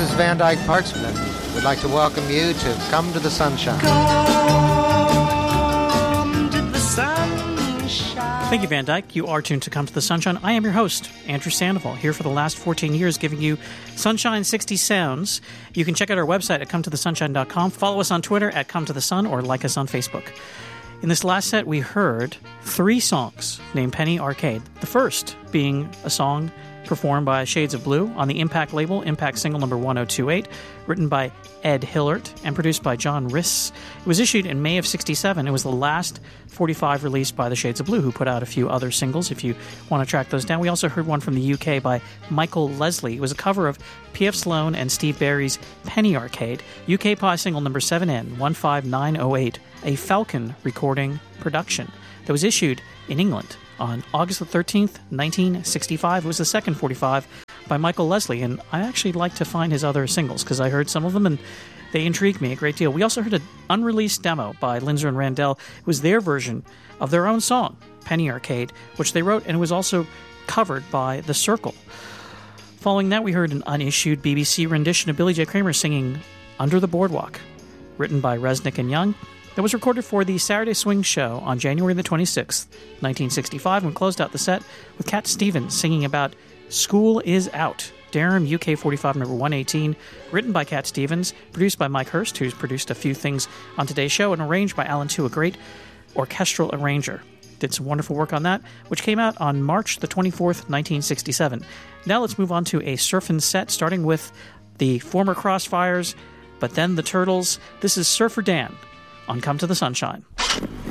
is Van Dyke Parksman. We'd like to welcome you to Come to the Sunshine. Come to the sunshine. Thank you, Van Dyke. You are tuned to Come to the Sunshine. I am your host, Andrew Sandoval, here for the last 14 years giving you Sunshine 60 Sounds. You can check out our website at cometothesunshine.com, follow us on Twitter at Come to the Sun, or like us on Facebook. In this last set, we heard 3 songs named Penny Arcade. The first being a song performed by Shades of Blue on the Impact label, Impact single number 1028, written by Ed Hillert and produced by John Riss. It was issued in May of 67. It was the last 45 released by the Shades of Blue, who put out a few other singles if you want to track those down. We also heard one from the UK by Michael Leslie. It was a cover of P.F. Sloan and Steve Barry's Penny Arcade, UK Pie single number 7N15908, a Falcon recording production that was issued in England on August the 13th, 1965. It was the second 45 by Michael Leslie, and I actually like to find his other singles because I heard some of them and they intrigued me a great deal. We also heard an unreleased demo by Linzer and Randell. It was their version of their own song, Penny Arcade, which they wrote, and it was also covered by The Circle. Following that, we heard an unissued BBC rendition of Billy J. Kramer singing Under the Boardwalk, written by Resnick and Young. That was recorded for the Saturday Swing Show on January the 26th, 1965, and closed out the set with Cat Stevens singing about School Is Out, Durham UK 45 number 118, written by Cat Stevens, produced by Mike Hurst, who's produced a few things on today's show, and arranged by Alan Tu, a great orchestral arranger. Did some wonderful work on that, which came out on March the 24th, 1967. Now let's move on to a surfin' set, starting with the former Crossfires, but then the Turtles. This is Surfer Dan on Come to the Sunshine.